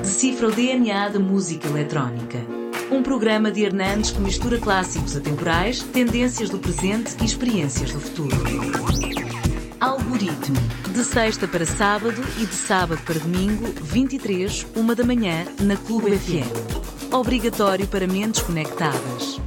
Decifra o DNA da música eletrónica. Um programa de Hernandes que mistura clássicos atemporais, tendências do presente e experiências do futuro. Algoritmo. De sexta para sábado e de sábado para domingo, 23, 1 da manhã, na Clube FM. Obrigatório para mentes conectadas.